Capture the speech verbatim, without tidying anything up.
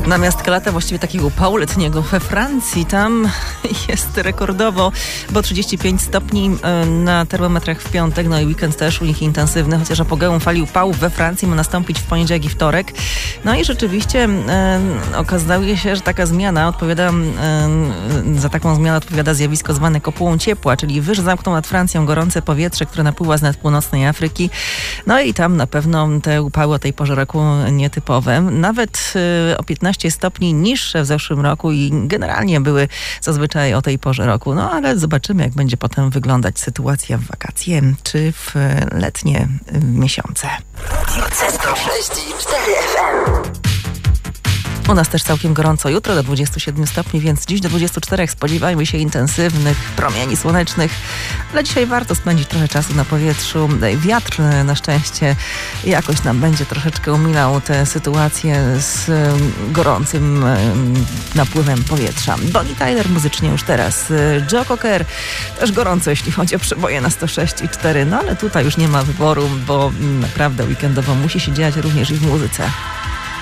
Namiast lata, właściwie takiego upału letniego we Francji, tam jest rekordowo, bo trzydzieści pięć stopni na termometrach w piątek, no i weekend też u nich intensywny, chociaż apogeum fali upału we Francji ma nastąpić w poniedziałek i wtorek. No i rzeczywiście e, okazuje się, że taka zmiana odpowiada, e, za taką zmianę odpowiada zjawisko zwane kopułą ciepła, czyli wyż zamknął nad Francją gorące powietrze, które napływa z nad północnej Afryki. No i tam na pewno te upały o tej porze roku nietypowe. Nawet e, o piętnaście stopni niższe w zeszłym roku i generalnie były zazwyczaj o tej porze roku. No ale zobaczymy, jak będzie potem wyglądać sytuacja w wakacje czy w letnie miesiące. Radio C sto sześć i cztery F M. U nas też całkiem gorąco jutro do dwudziestu siedmiu stopni, więc dziś do dwudziestu czterech spodziewajmy się intensywnych promieni słonecznych. Ale dzisiaj warto spędzić trochę czasu na powietrzu. Wiatr na szczęście jakoś nam będzie troszeczkę umilał tę sytuację z gorącym napływem powietrza. Bonnie Tyler muzycznie już teraz. Joe Cocker też gorąco, jeśli chodzi o przeboje na sto sześć i cztery. No ale tutaj już nie ma wyboru, bo naprawdę weekendowo musi się dziać również i w muzyce.